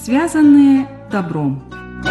Связанные добром.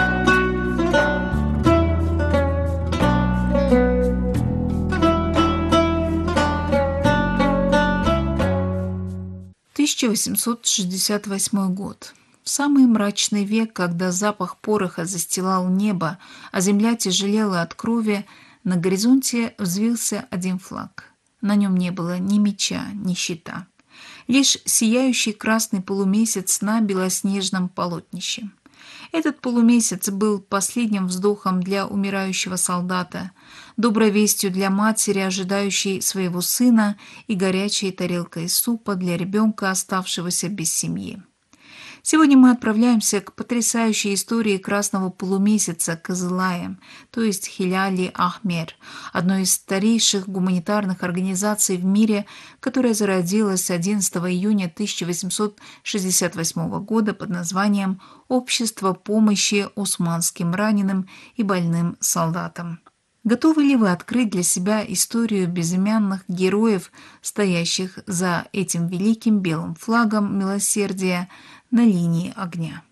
«1868 год. В самый мрачный век, когда запах пороха застилал небо, а земля тяжелела от крови, на горизонте взвился один флаг. На нем не было ни меча, ни щита. Лишь сияющий красный полумесяц на белоснежном полотнище. Этот полумесяц был последним вздохом для умирающего солдата, доброй вестью для матери, ожидающей своего сына, и горячей тарелкой супа для ребенка, оставшегося без семьи. Сегодня мы отправляемся к потрясающей истории красного полумесяца Кызылая, то есть Хиляли-Ахмер, одной из старейших гуманитарных организаций в мире, которая зародилась 11 июня 1868 года под названием «Общество помощи османским раненым и больным солдатам». Готовы ли вы открыть для себя историю безымянных героев, стоящих за этим великим белым флагом милосердия на линии огня?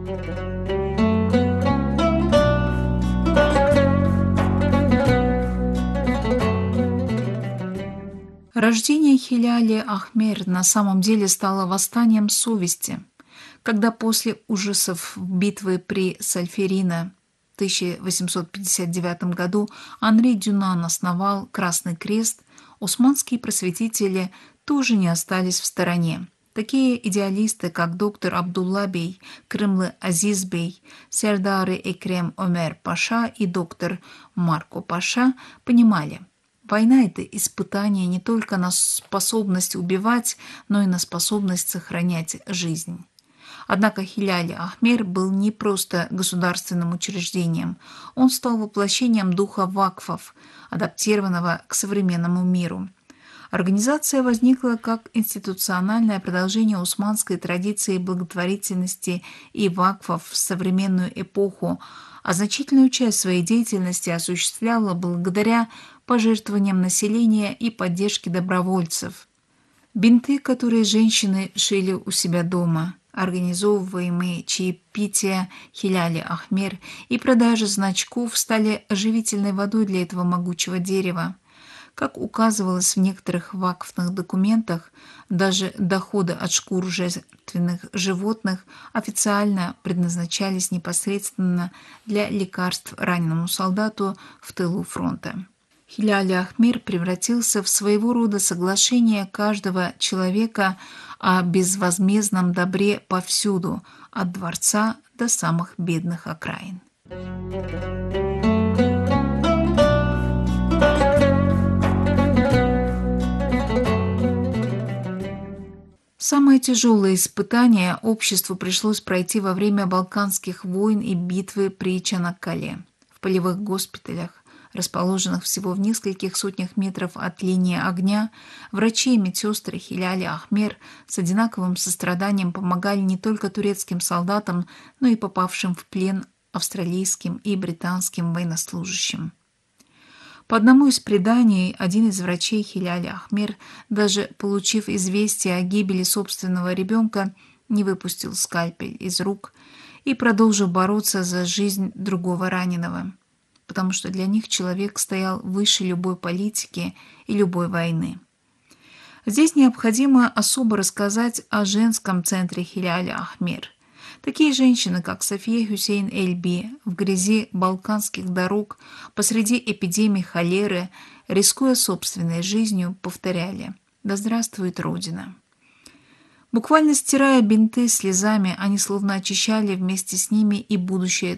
Рождение Хиляли-Ахмер на самом деле стало восстанием совести, когда после ужасов битвы при Сальферино в 1859 году Анри Дюнан основал Красный Крест, османские просветители тоже не остались в стороне. Такие идеалисты, как доктор Абдулла бей, Крымлы Азиз бей, Сердары Экрем Омер Паша и доктор Марко Паша понимали, война – это испытание не только на способность убивать, но и на способность сохранять жизнь. Однако Хиляли-Ахмер был не просто государственным учреждением, он стал воплощением духа вакфов, адаптированного к современному миру. Организация возникла как институциональное продолжение османской традиции благотворительности и вакфов в современную эпоху, а значительную часть своей деятельности осуществляла благодаря пожертвованиям населения и поддержке добровольцев. Бинты, которые женщины шили у себя дома, организовываемые чаепития Хиляли-Ахмер и продажа значков стали живительной водой для этого могучего дерева. Как указывалось в некоторых вакфных документах, даже доходы от шкур жертвенных животных официально предназначались непосредственно для лекарств раненому солдату в тылу фронта. Хиляли-Ахмер превратился в своего рода соглашение каждого человека о безвозмездном добре повсюду, от дворца до самых бедных окраин. Самое тяжелое испытание обществу пришлось пройти во время Балканских войн и битвы при Чанаккале. В полевых госпиталях, расположенных всего в нескольких сотнях метров от линии огня, врачи и медсестры Хиляли-Ахмер с одинаковым состраданием помогали не только турецким солдатам, но и попавшим в плен австралийским и британским военнослужащим. По одному из преданий, один из врачей Хиляли-Ахмер, даже получив известие о гибели собственного ребенка, не выпустил скальпель из рук и продолжил бороться за жизнь другого раненого, потому что для них человек стоял выше любой политики и любой войны. Здесь необходимо особо рассказать о женском центре Хиляли-Ахмер. Такие женщины, как София Хюсейн Эльби, в грязи балканских дорог, посреди эпидемии холеры, рискуя собственной жизнью, повторяли: «Да здравствует Родина!». Буквально стирая бинты слезами, они словно очищали вместе с ними и будущее